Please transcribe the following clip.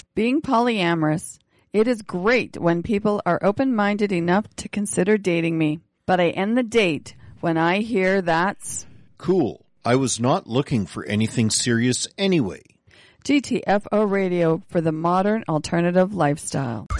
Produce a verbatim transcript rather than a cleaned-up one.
being polyamorous. It is great when people are open-minded enough to consider dating me. But I end the date when I hear that's... Cool. I was not looking for anything serious anyway. G T F O Radio for the modern alternative lifestyle.